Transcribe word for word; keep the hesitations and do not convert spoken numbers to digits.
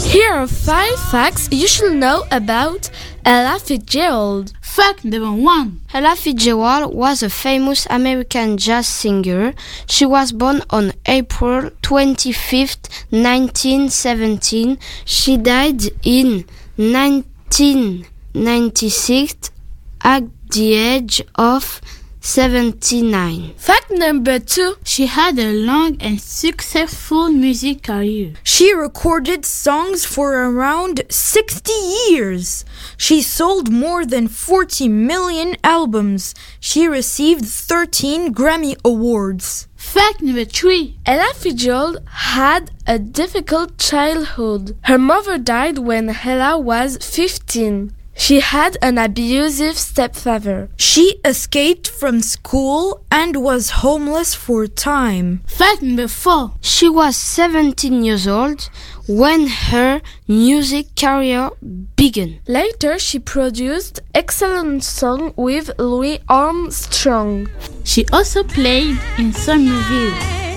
Here are five facts you should know about Ella Fitzgerald. Fact number one. Ella Fitzgerald was a famous American jazz singer. She was born on April twenty-fifth, nineteen seventeen. She died in nineteen ninety-six at the age of seventy-nine. Fact number two. She had a long and successful music career. She recorded songs for around sixty years. She sold more than forty million albums. She received thirteen Grammy Awards. Fact number three. Ella Fitzgerald had a difficult childhood. Her mother died when Ella was fifteen. She had an abusive stepfather. She escaped from school and was homeless for a time. Fact number four. She was seventeen years old when her music career began. Later, she produced excellent songs with Louis Armstrong. She also played in some movies.